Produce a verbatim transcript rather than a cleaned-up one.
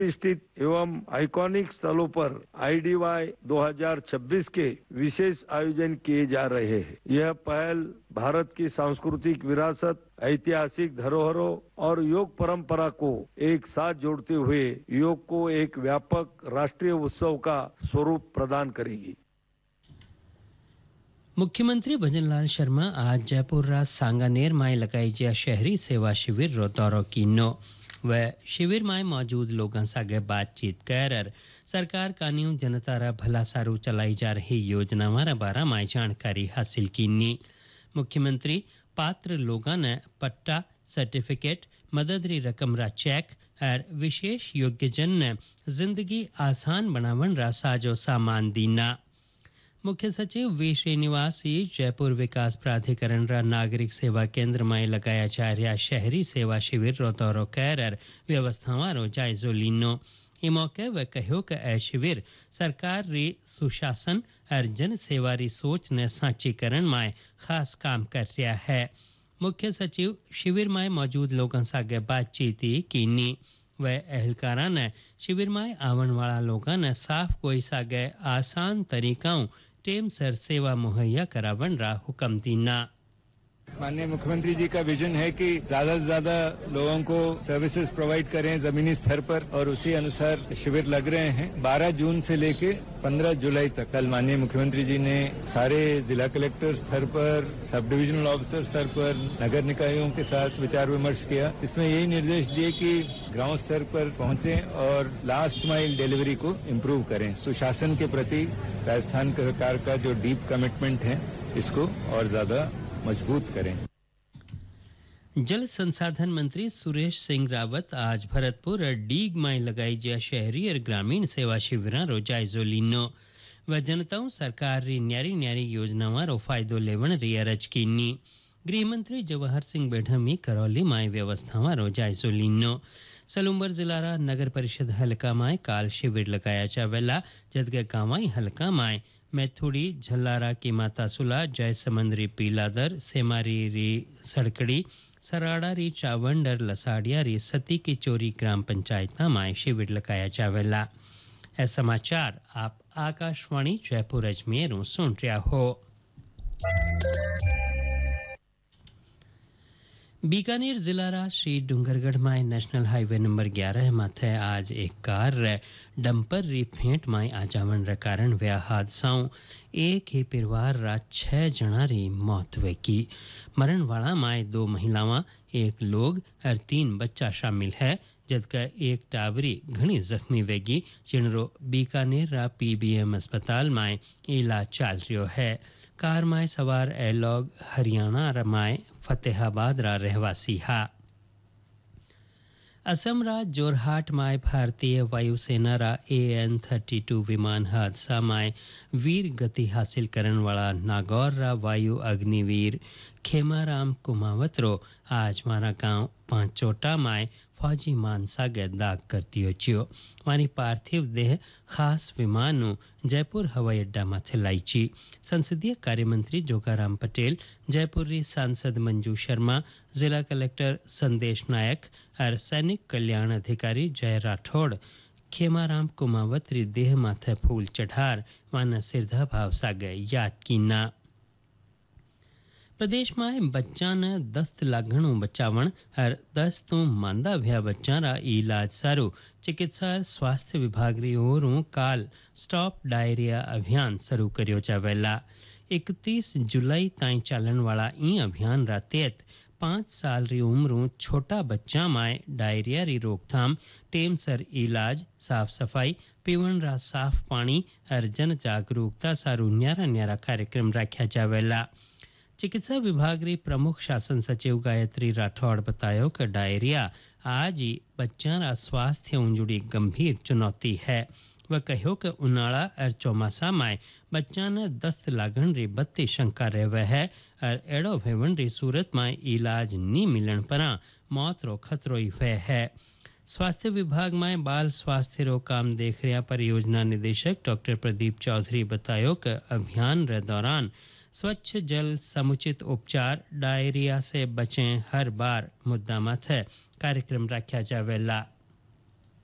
स्थित एवं आइकॉनिक स्थलों पर आईडीवाई दो हज़ार छब्बीस के विशेष आयोजन किए जा रहे हैं। यह पहल भारत की सांस्कृतिक विरासत, ऐतिहासिक धरोहरों और योग परंपरा को एक साथ जोड़ते हुए योग को एक व्यापक राष्ट्रीय उत्सव का स्वरूप प्रदान करेगी। मुख्यमंत्री भजनलाल शर्मा आज जयपुर रा सांगानेर में लगाई गया शहरी सेवा शिविर रो दौरो कीनो। वह शिविर में मौजूद लोगों सागे बातचीत कर सरकार कान्यू जनता रा भला सारू चलाई जा रही योजना वारा बारा में जानकारी हासिल कीनी। मुख्यमंत्री पात्र लोगों ने पट्टा, सर्टिफिकेट, मदद री रकम रा चेक और विशेष योग्यजन ने जिंदगी आसान बनावन रा साजो सामान दीना। मुख्य सचिव वी श्रीनिवास जयपुर विकास प्राधिकरण रा नागरिक सेवा केंद्र में लगाया जा रहा शहरी सेवा शिविर रो दौरो कर व्यवस्थावां रो जायजो लीनो। ई मौके वह कहो कि ए शिविर सरकार री सुशासन और जन सेवा री सोच ने साचीकरण में खास काम कर रहा है। मुख्य सचिव शिविर में मौजूद लोगों सागे बातचीत कीनी। वह एहलकारा ने शिविर में आवन वाला लोगों ने साफ कोई सागे आसान तरीकाओं टेम सर सेवा मुहैया करावन रा हुक्म दीना। माननीय मुख्यमंत्री जी का विजन है कि ज्यादा से ज्यादा लोगों को सर्विसेज प्रोवाइड करें जमीनी स्तर पर, और उसी अनुसार शिविर लग रहे हैं। बारह जून से लेके पंद्रह जुलाई तक कल माननीय मुख्यमंत्री जी ने सारे जिला कलेक्टर स्तर पर, सब डिविजनल ऑफिसर स्तर पर, नगर निकायों के साथ विचार विमर्श किया। इसमें यही निर्देश दिए कि गांव स्तर पर पहुंचे और लास्ट माइल डिलीवरी को इम्प्रूव करें। सुशासन के प्रति राजस्थान सरकार का जो डीप कमिटमेंट है इसको और ज्यादा मजबूत करें। जल संसाधन मंत्री सुरेश सिंह रावत आज भरतपुर और डीग में लगाई जा शहरी और ग्रामीण सेवा शिविरां रो जायजो लीनो। वह जनताओं सरकार री न्यारी न्यारी योजनावां रो फायदो लेवण री अरज कीनी। गृह मंत्री जवाहर सिंह बेढमी करौली में व्यवस्थावां रो जायजो लीनो। सलूंबर जिला रा नगर परिषद हलका में काल शिविर लगाया जावेला, जदके गांवाई हलका में मैथुड़ी, झल्लारा की माता सुला, जयसमंदरी पीलादर, सेमारी री सड़कड़ी, सराड़ा री चावंड और लसाड़िया री सती की चोरी ग्राम पंचायत में शिविर लगाया जावेला। ऐ समाचार आप आकाशवाणी जयपुर अजमेर सुन रहा हो। बीकानेर जिला रा श्री डूंगरगढ़ में नेशनल हाईवे नंबर ग्यारह माथे आज एक कार डंपर री फेंट में आ जावन रे कारण व्या हादसाओं एक ही परिवार रा छह जना री मौत हुई की। मरण वाला में दो महिलावां, एक लोग और तीन बच्चा शामिल है, जबकि एक टावरी घनी जख्मी वेगी जिनरो बीकानेर रा पीबीएम अस्पताल में इलाज चल रहा है। कार में सवार ए लोग हरियाणा रमाय फतेहाबाद रा रहवासी हा। असम रा जोरहाट में भारतीय वायुसेना रा ए एन थर्टी टू विमान हादसा में वीर गति हासिल करने वाला नागौर रा वायु अग्निवीर खेमाराम कुमावत रो आज मारा गांव पांचोटा में फौजी मानसा के दाग कर दियो छियो। मानी पार्थिव देह खास विमान जयपुर हवाई अड्डा माथे लाईची। संसदीय कार्य मंत्री जोगाराम पटेल, जयपुर री सांसद मंजू शर्मा, जिला कलेक्टर संदेश नायक और सैनिक कल्याण अधिकारी जय राठौड़ खेमाराम कुमावत री देह माथे फूल चढ़ार माना श्रद्धा भाव सागे याद कीना। प्रदेश में बच्चा ने दस्त लागणों बचावण और दस्त तो मांदा भया बच्चा रा इलाज सारू चिकित्सा स्वास्थ्य विभाग री ओरों काल स्टॉप डायरिया अभियान शुरू करियो जावेला। इकतीस जुलाई ताई चालन वाला ई अभियान रा तहत पांच साल री उम्रों छोटा बच्चा में डायरिया री रोकथाम, टेम सर इलाज, साफ सफाई, पीवन रा साफ पानी और जन जागरूकता सारू न्यारा न्यारा कार्यक्रम रखा जावेला। चिकित्सा विभाग री प्रमुख शासन सचिव गायत्री राठौड़ बतायो कि डायरिया आज ही बच्चा रा स्वास्थ्य जुड़ी गंभीर चुनौती है। वह कहो कि उनाड़ा और चौमासा में बच्चा ने दस्त लागण री बत्ती शंका रहे है और एड़ो भेवन री सूरत में इलाज नी मिलन पर मौत रो खतरो हुए है। स्वास्थ्य विभाग में बाल स्वास्थ्य रो काम देख रहा परियोजना निदेशक डॉक्टर प्रदीप चौधरी बतायो कि अभियान रे दौरान स्वच्छ जल, समुचित उपचार, डायरिया से बचें हर बार मुद्दा मत है कार्यक्रम रखा जावेला।